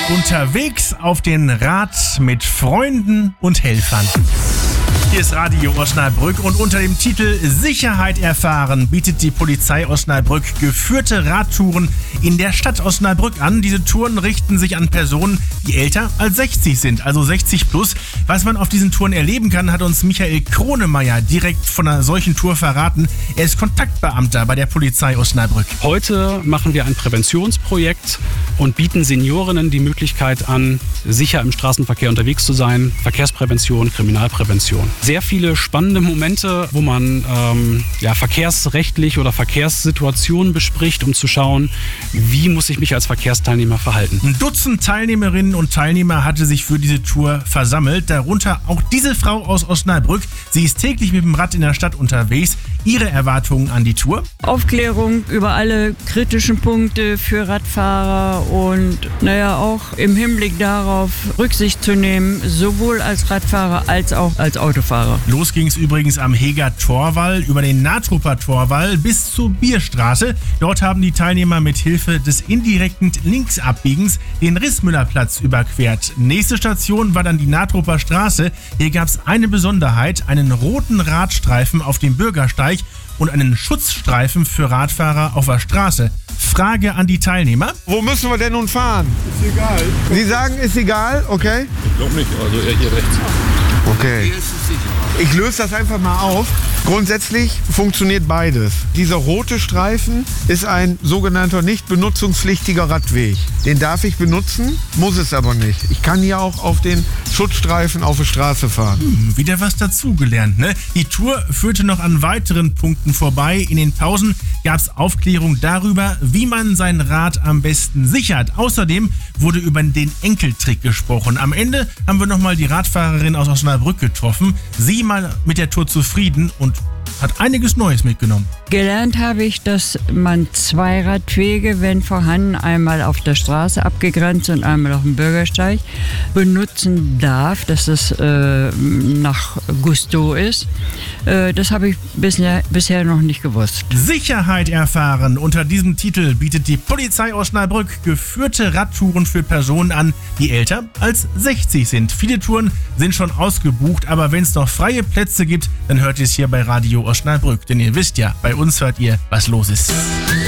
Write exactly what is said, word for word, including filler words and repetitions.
Unterwegs auf den Rad mit Freunden und Helfern. Hier ist Radio Osnabrück und unter dem Titel Sicherheit erfahren bietet die Polizei Osnabrück geführte Radtouren in der Stadt Osnabrück an. Diese Touren richten sich an Personen, die älter als sechzig sind, also sechzig plus. Was man auf diesen Touren erleben kann, hat uns Michael Kronemeyer direkt von einer solchen Tour verraten. Er ist Kontaktbeamter bei der Polizei Osnabrück. Heute machen wir ein Präventionsprojekt und bieten Seniorinnen die Möglichkeit an, sicher im Straßenverkehr unterwegs zu sein. Verkehrsprävention, Kriminalprävention. Sehr viele spannende Momente, wo man ähm, ja, verkehrsrechtlich oder Verkehrssituationen bespricht, um zu schauen, wie muss ich mich als Verkehrsteilnehmer verhalten. Ein Dutzend Teilnehmerinnen und Teilnehmer hatte sich für diese Tour versammelt, darunter auch diese Frau aus Osnabrück. Sie ist täglich mit dem Rad in der Stadt unterwegs. Ihre Erwartungen an die Tour? Aufklärung über alle kritischen Punkte für Radfahrer und naja, auch im Hinblick darauf Rücksicht zu nehmen, sowohl als Radfahrer als auch als Autofahrer. Los ging es übrigens am Heger Torwall über den Natrupper Torwall bis zur Bierstraße. Dort haben die Teilnehmer mit Hilfe des indirekten Linksabbiegens den Rissmüllerplatz überquert. Nächste Station war dann die Natrupper Straße. Hier gab es eine Besonderheit, einen roten Radstreifen auf dem Bürgersteig und einen Schutzstreifen für Radfahrer auf der Straße. Frage an die Teilnehmer. Wo müssen wir denn nun fahren? Ist egal. Sie sagen, ist egal, okay? Ich glaube nicht, also eher hier rechts. Okay. Ich löse das einfach mal auf. Grundsätzlich funktioniert beides. Dieser rote Streifen ist ein sogenannter nicht benutzungspflichtiger Radweg. Den darf ich benutzen, muss es aber nicht. Ich kann hier auch auf den Schutzstreifen auf der Straße fahren. Hm, wieder was dazugelernt, ne? Die Tour führte noch an weiteren Punkten vorbei. In den Pausen gab es Aufklärung darüber, wie man sein Rad am besten sichert. Außerdem wurde über den Enkeltrick gesprochen. Am Ende haben wir nochmal die Radfahrerin aus Osnabrück getroffen. Sie mal mit der Tour zufrieden und hat einiges Neues mitgenommen. Gelernt habe ich, dass man zwei Radwege, wenn vorhanden, einmal auf der Straße abgegrenzt und einmal auf dem Bürgersteig, benutzen darf, dass das äh, nach Gusto ist. Äh, das habe ich bisher, bisher noch nicht gewusst. Sicherheit erfahren. Unter diesem Titel bietet die Polizei Osnabrück geführte Radtouren für Personen an, die älter als sechzig sind. Viele Touren sind schon ausgebucht, aber wenn es noch freie Plätze gibt, dann hört ihr es hier bei Radio Osnabrück. Denn ihr wisst ja, bei uns hört ihr, was los ist.